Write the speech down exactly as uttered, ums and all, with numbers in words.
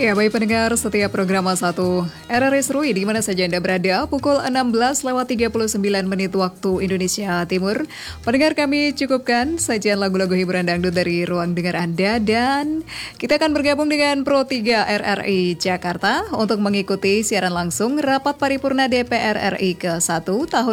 Ya, baik pendengar setiap program satu R R I Serui di mana saja Anda berada, pukul enam belas lewat tiga puluh sembilan menit waktu Indonesia Timur. Pendengar, kami cukupkan sajian lagu-lagu hiburan dangdut dari ruang dengar Anda, dan kita akan bergabung dengan Pro tiga R R I Jakarta untuk mengikuti siaran langsung rapat paripurna D P R R I ke satu tahun